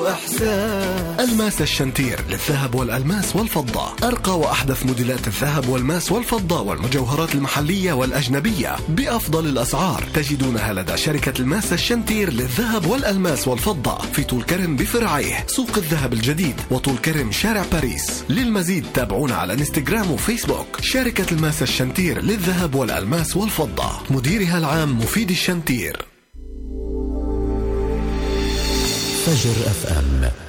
الماس الشنتير للذهب والألماس والفضة، أرقى وأحدث موديلات الذهب والماس والفضة والمجوهرات المحلية والأجنبية بأفضل الأسعار، تجدونها لدى شركة الماس الشنتير للذهب والألماس والفضة في طول كرم بفرعيه، سوق الذهب الجديد، وطول كرم شارع باريس. للمزيد تابعونا على انستغرام وفيسبوك. شركة الماس الشنتير للذهب والألماس والفضة، مديرها العام مفيد الشنتير. فجر FM